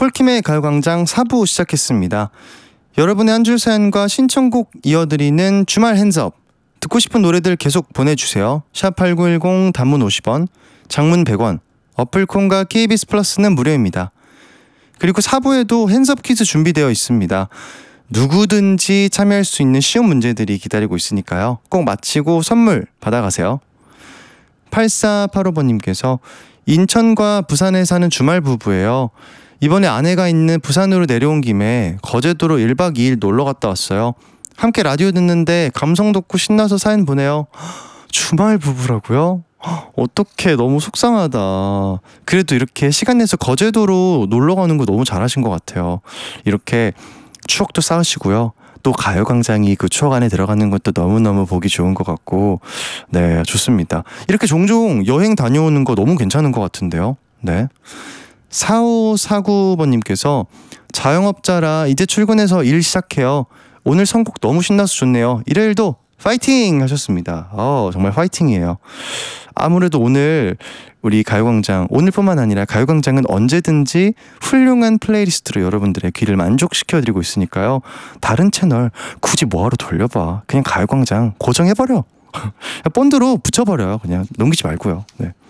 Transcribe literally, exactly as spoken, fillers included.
폴킴의 가요광장 사 부 시작했습니다. 여러분의 한 줄 사연과 신청곡 이어드리는 주말 핸즈업. 듣고 싶은 노래들 계속 보내주세요. 샵팔구일공 단문 오십 원, 장문 백 원, 어플콘과 케이비에스 플러스는 무료입니다. 그리고 사 부에도 핸즈업 퀴즈 준비되어 있습니다. 누구든지 참여할 수 있는 쉬운 문제들이 기다리고 있으니까요. 꼭 마치고 선물 받아가세요. 팔사팔오 번님께서 인천과 부산에 사는 주말 부부예요. 이번에 아내가 있는 부산으로 내려온 김에 거제도로 일 박 이 일 놀러 갔다 왔어요. 함께 라디오 듣는데 감성 돋고 신나서 사연 보내요. 주말 부부라고요? 어떡해, 너무 속상하다. 그래도 이렇게 시간 내서 거제도로 놀러 가는 거 너무 잘하신 것 같아요. 이렇게 추억도 쌓으시고요. 또 가요광장이 그 추억 안에 들어가는 것도 너무너무 보기 좋은 것 같고, 네, 좋습니다. 이렇게 종종 여행 다녀오는 거 너무 괜찮은 것 같은데요. 네. 사오사구 번님께서 자영업자라 이제 출근해서 일 시작해요. 오늘 선곡 너무 신나서 좋네요. 일요일도 파이팅 하셨습니다. 어, 정말 파이팅이에요. 아무래도 오늘 우리 가요광장, 오늘뿐만 아니라 가요광장은 언제든지 훌륭한 플레이리스트로 여러분들의 귀를 만족시켜드리고 있으니까요. 다른 채널 굳이 뭐하러 돌려봐. 그냥 가요광장 고정해버려. 본드로 붙여버려요. 그냥 넘기지 말고요. 네.